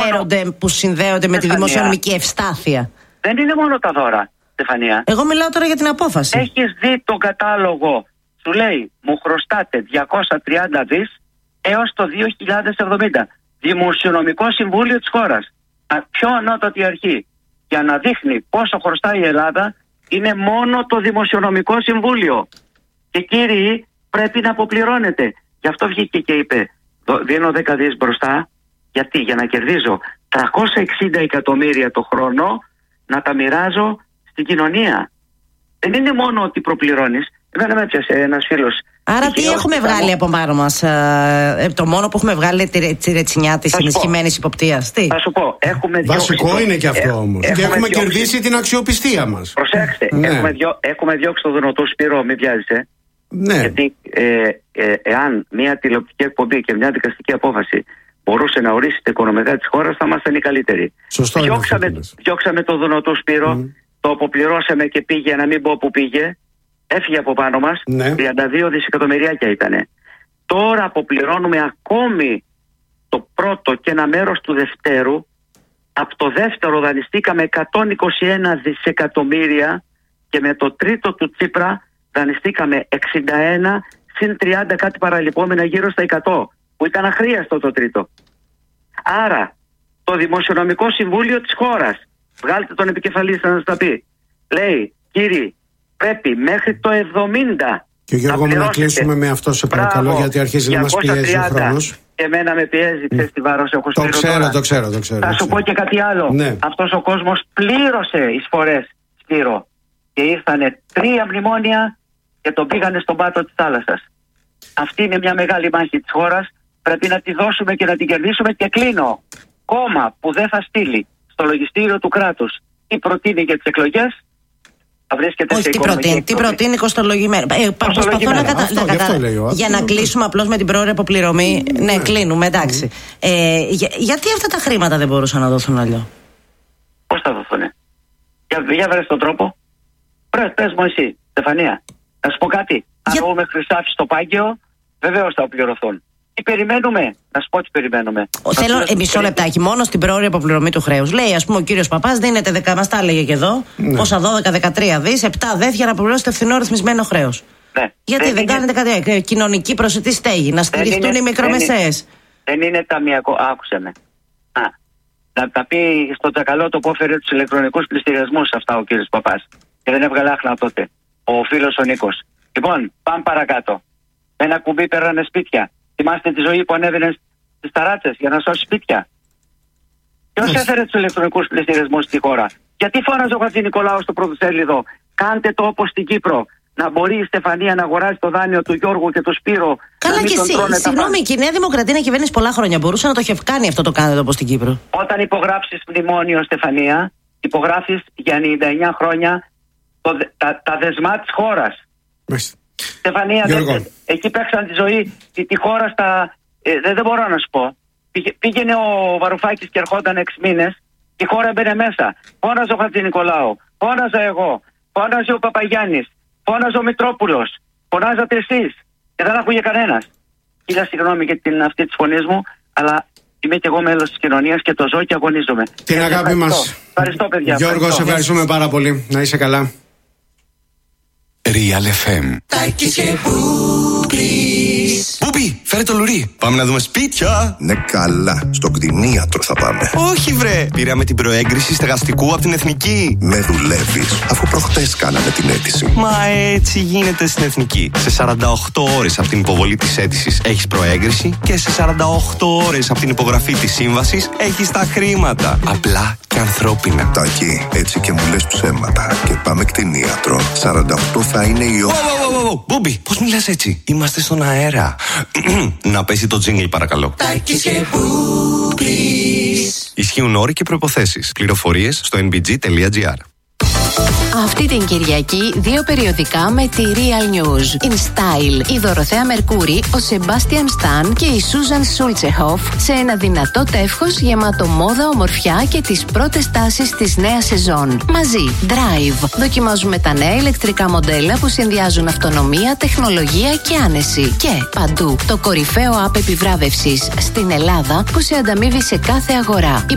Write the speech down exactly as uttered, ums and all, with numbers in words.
αναφέρονται, μόνο... που συνδέονται με τη δημοσιονομική ευστάθεια. Δεν είναι μόνο τα δώρα, Στεφανία. Εγώ μιλάω τώρα για την απόφαση. Έχεις δει τον κατάλογο. Σου λέει, μου χρωστάτε διακόσια τριάντα δις έως το δύο χιλιάδες εβδομήντα. Δημοσιονομικό Συμβούλιο της χώρας. Πιο ανώτατη αρχή. Για να δείχνει πόσο χρωστάει η Ελλάδα είναι μόνο το Δημοσιονομικό Συμβούλιο. Και κύριοι, πρέπει να αποπληρώνετε. Γι' αυτό βγήκε και είπε, δίνω δέκα δις μπροστά. Γιατί, για να κερδίζω τριακόσια εξήντα εκατομμύρια το χρόνο να τα μοιράζω στην κοινωνία. Δεν είναι μόνο ότι προπληρώνεις. Εμένα με έπιασε ένας φίλος. Άρα τι έχουμε βγάλει από πάνω μας? Ε, το μόνο που έχουμε βγάλει τη ρετσινιά της ενισχυμένης υποπτίας. Τι? Θα σου πω. Έχουμε Βασικό διώξει... είναι και αυτό όμως. Ε, και έχουμε διώξει... κερδίσει την αξιοπιστία μας. Προσέξτε. Ναι. Έχουμε, διώ... έχουμε διώξει τον Δουνοωτό Σπύρο, μην βιάζεσαι. Ναι. Γιατί ε, ε, εάν μια τηλεοπτική εκπομπή και μια δικαστική απόφαση μπορούσε να ορίσει τα οικονομικά της χώρας, θα ήμασταν οι καλύτεροι. Σωστό. Διώξαμε, διώξαμε τον Δουνοωτό Σπύρο, mm. το αποπληρώσαμε και πήγε, να μην πω που πήγε. Έφυγε από πάνω μας, ναι. τριάντα δύο δισεκατομμυριάκια ήτανε. Τώρα αποπληρώνουμε ακόμη το πρώτο και ένα μέρος του δευτέρου. Από το δεύτερο δανειστήκαμε εκατόν είκοσι ένα δισεκατομμύρια και με το τρίτο του Τσίπρα δανειστήκαμε εξήντα ένα συν τριάντα κάτι παραλυπόμενα γύρω στα εκατό, που ήταν αχρίαστο το τρίτο. Άρα το Δημοσιονομικό Συμβούλιο της χώρας, βγάλτε τον επικεφαλής να σας τα πει, λέει, κύριοι, πρέπει μέχρι το εβδομήντα. Και Γιώργο, να κλείσουμε με αυτό, σε παρακαλώ. Μπράβο, γιατί αρχίζει να μας πιέζει ο χρόνος. Και εμένα με πιέζει, ξέρεις τι βάρος έχω το ξέρω, το ξέρω, το ξέρω. Θα σου πω και κάτι άλλο. Ναι. Αυτός ο κόσμος πλήρωσε εισφορές, Σπύρο. Και ήρθανε τρία μνημόνια και τον πήγανε στον πάτο της θάλασσας. Αυτή είναι μια μεγάλη μάχη της χώρας. Πρέπει να τη δώσουμε και να την κερδίσουμε. Και κλείνω. Κόμμα που δεν θα στείλει στο λογιστήριο του κράτους ή προτείνει για τις εκλογές, θα βρίσκεται όχι, σε τι προτείνει, τι προτείνει κοστολογημένο. Ε, προσπαθώ να καταλάβω. Για να κλείσουμε απλώς με την πρόορη αποπληρωμή. Mm, ναι, ναι, κλείνουμε, εντάξει. Mm. Ε, για, γιατί αυτά τα χρήματα δεν μπορούσαν να δοθούν αλλιώς? Πώς θα δοθούν? Για, για βρες τον τρόπο. Πρέ, πες μου εσύ, Στεφανία. Να σου πω κάτι. Αν για... δούμε χρυσάφι στο Πάγκαιο, βεβαίως θα πληρωθούν. Τι περιμένουμε, να σου πω τι περιμένουμε. Ο, θέλω ε, μισό λεπτάκι, μόνο στην πρόορη αποπληρωμή του χρέους. Λέει, ας πούμε, ο κύριος Παπάς δίνεται δέκα, μας τα έλεγε και εδώ, ναι. πόσα δώδεκα δεκατρία δις, επτά δες για να πληρώσετε φθηνό ρυθμισμένο χρέος. Ναι. Γιατί δεν, δεν είναι... κάνετε κάτι, ε, κοινωνική προσιτή στέγη, να στηριχτούν οι μικρομεσαίες. Δεν, δεν είναι ταμιακό, άκουσε με. Α, να τα πει στο τσακαλώτο το που έφερε τους ηλεκτρονικούς πληστηριασμούς αυτά ο κύριος Παπάς. Και δεν έβγαλε άχνα τότε. Ο φίλος ο Νίκος. Λοιπόν, πάμε παρακάτω. Ένα κουμπί πέρανε σπίτια. Θυμάστε τη ζωή που ανέβαινε στις ταράτσες για να σώσει σπίτια. Ποιος έφερε τους ηλεκτρονικούς πληστηριασμούς στη χώρα? Γιατί φώναζε ο Χατζηνικολάου στο πρωτοσέλιδο? Κάντε το όπως στην Κύπρο. Να μπορεί η Στεφανία να αγοράσει το δάνειο του Γιώργου και του Σπύρου. Καλά, και εσύ. Συγγνώμη, και η Νέα Δημοκρατία είναι κυβέρνηση πολλά χρόνια. Μπορούσε να το έχει κάνει αυτό το κάνετε όπως στην Κύπρο. Όταν υπογράψεις μνημόνιο, Στεφανία, υπογράφεις για ενενήντα εννιά χρόνια το, τα, τα δεσμά της χώρας. Στεφανία, δε, εκεί παίξαν τη ζωή, τη, τη χώρα στα. Ε, δεν, δεν μπορώ να σου πω. Πήγε, πήγαινε ο Βαρουφάκης και ερχόταν έξι μήνες, η χώρα μπαίνε μέσα. Φώναζε ο Χατζηνικολάου, φώναζα εγώ, φώναζε ο Παπαγιάννης, φώναζε ο Μητρόπουλος, φωνάζατε εσείς. Και δεν άκουγε κανένας. Χίλια συγγνώμη για την αυτή τη φωνή μου, αλλά είμαι και εγώ μέλος της κοινωνίας και το ζω και αγωνίζομαι. Την αγάπη μας. Ευχαριστώ, παιδιά. Γιώργο, σε ευχαριστούμε πάρα πολύ. Να είσαι καλά. Real εφ εμ. Μπούμπι, φέρε το λουρί. Πάμε να δούμε σπίτια. Ναι, καλά. Στο κτηνίατρο θα πάμε. Όχι, βρε. Πήραμε την προέγκριση στεγαστικού από την Εθνική. Με δουλεύεις, αφού προχτές κάναμε την αίτηση. Μα έτσι γίνεται στην Εθνική. Σε σαράντα οκτώ ώρες από την υποβολή της αίτησης έχεις προέγκριση και σε σαράντα οκτώ ώρες από την υπογραφή της σύμβασης έχεις τα χρήματα. Απλά και ανθρώπινα. Τάκη, έτσι και μου λες ψέματα. Και πάμε κτηνίατρο. σαράντα οκτώ θα είναι η ώρα. Μπούμπι, πώς μιλάς έτσι? Είμαστε στον αέρα. Να πέσει το τζίνγκλ, παρακαλώ. Ισχύουν όροι και προϋποθέσεις. Πληροφορίες στο εν μπι τζι τελεία τζι άρ. Αυτή την Κυριακή δύο περιοδικά με τη Real News. In Style, η Δωροθέα Μερκούρη, ο Σεμπάστιαν Σταν και η Σούζαν Σούλτσεχοφ σε ένα δυνατό τεύχος γεμάτο μόδα, ομορφιά και τις πρώτες τάσεις της νέας σεζόν. Μαζί, Drive. Δοκιμάζουμε τα νέα ηλεκτρικά μοντέλα που συνδυάζουν αυτονομία, τεχνολογία και άνεση. Και παντού, το κορυφαίο app επιβράβευσης στην Ελλάδα που σε ανταμείβει σε κάθε αγορά.